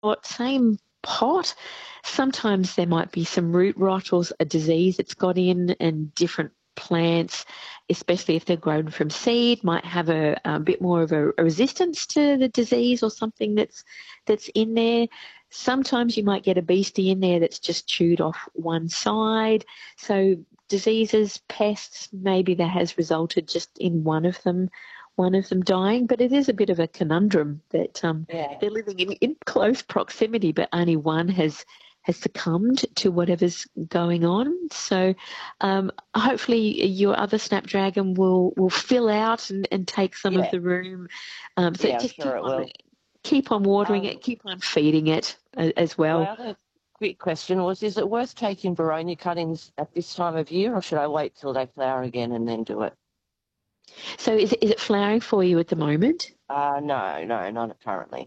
same pot. Sometimes there might be some root rot or a disease that's got in, and different plants, especially if they're grown from seed, might have a bit more of a resistance to the disease or something that's in there. Sometimes you might get a beastie in there that's just chewed off one side. So diseases, pests, maybe that has resulted just in one of them dying. But it is a bit of a conundrum that Yeah. they're living in close proximity, but only one has succumbed to whatever's going on. So hopefully your other snapdragon will fill out and take some of Yeah. the room. So Yeah, I'm just sure it will. keep on watering Um, it, keep on feeding it as my well. other quick question was, is it worth taking Veronia cuttings at this time of year, or should I wait till they flower again and then do it? So is it flowering for you at the moment? No, no, not currently.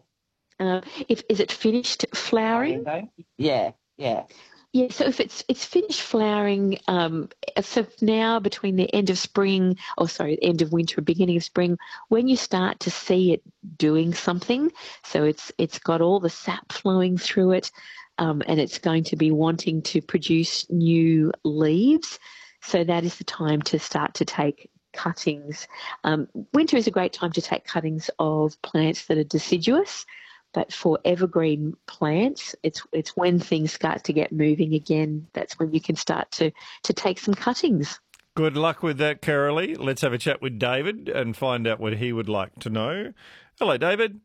If is it finished flowering? Rainbow? Yeah, yeah. Yeah, so if it's finished flowering, so now between the end of spring, or sorry, the end of winter, beginning of spring, when you start to see it doing something, so it's got all the sap flowing through it, and it's going to be wanting to produce new leaves. So that is the time to start to take cuttings. Winter is a great time to take cuttings of plants that are deciduous. But for evergreen plants, it's when things start to get moving again. That's when you can start to take some cuttings. Good luck with that, Carolee. Let's have a chat with David and find out what he would like to know. Hello, David.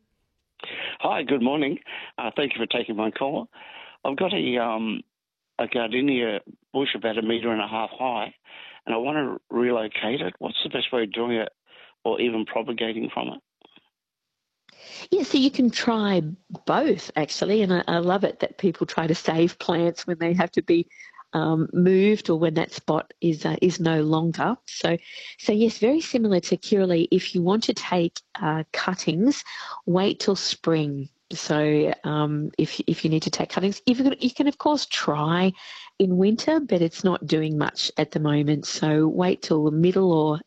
Hi, good morning. Thank you for taking my call. I've got a gardenia bush about 1.5 meters high, and I want to relocate it. What's the best way of doing it, or even propagating from it? Yeah, so you can try both actually, and I love it that people try to save plants when they have to be moved or when that spot is no longer. So yes, very similar to Kirali. If you want to take cuttings, wait till spring. So if you need to take cuttings, you can of course try in winter, but it's not doing much at the moment. So wait till the middle or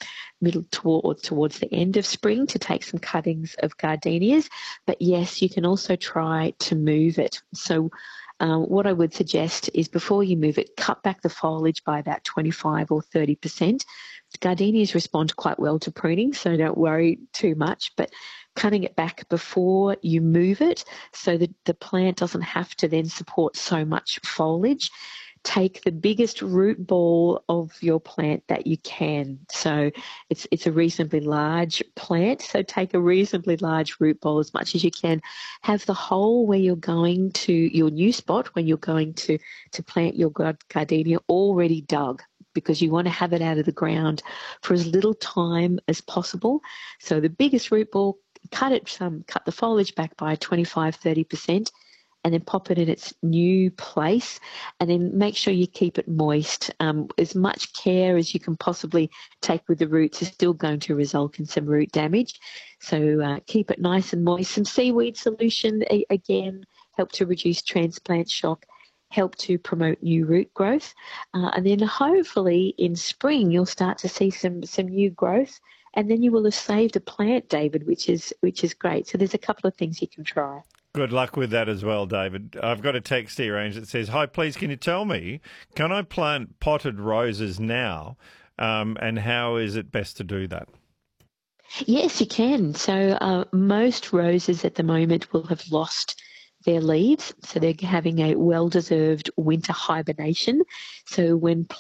towards the end of spring to take some cuttings of gardenias. But yes, you can also try to move it. So what I would suggest is before you move it, cut back the foliage by about 25 or 30%. Gardenias respond quite well to pruning, so don't worry too much, but cutting it back before you move it so that the plant doesn't have to then support so much foliage. Take the biggest root ball of your plant that you can. So it's a reasonably large plant. So take a reasonably large root ball as much as you can. Have the hole where you're going to your new spot when you're going to plant your gardenia already dug, because you want to have it out of the ground for as little time as possible. So the biggest root ball, cut the foliage back by 25-30%, and then pop it in its new place, and then make sure you keep it moist. As much care as you can possibly take with the roots is still going to result in some root damage. So keep it nice and moist. Some seaweed solution, again, help to reduce transplant shock, help to promote new root growth. And then hopefully in spring you'll start to see some new growth, and then you will have saved a plant, David, which is great. So there's a couple of things you can try. Good luck with that as well, David. I've got a text here, Ange, that says, "Hi, please can you tell me, can I plant potted roses now, and how is it best to do that?" Yes, you can. So most roses at the moment will have lost their leaves, so they're having a well-deserved winter hibernation. So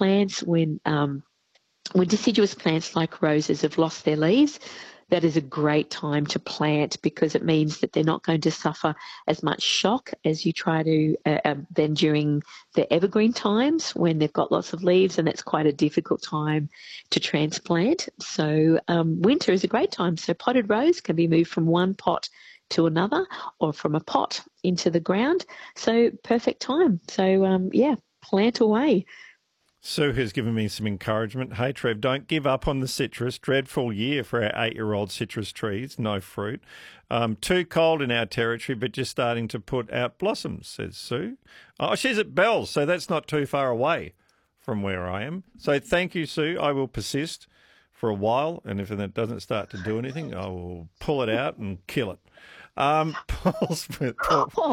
when deciduous plants like roses have lost their leaves, that is a great time to plant, because it means that they're not going to suffer as much shock as you try to then during the evergreen times when they've got lots of leaves, and that's quite a difficult time to transplant. So winter is a great time. So potted rose can be moved from one pot to another, or from a pot into the ground. So perfect time. So yeah, plant away. Sue has given me some encouragement. Hey, Trev, don't give up on the citrus. Dreadful year for our 8-year-old citrus trees. No fruit. Too cold in our territory, but just starting to put out blossoms, says Sue. Oh, she's at Bells, so that's not too far away from where I am. So thank you, Sue. I will persist for a while, and if it doesn't start to do anything, I will pull it out and kill it. Paul Smith.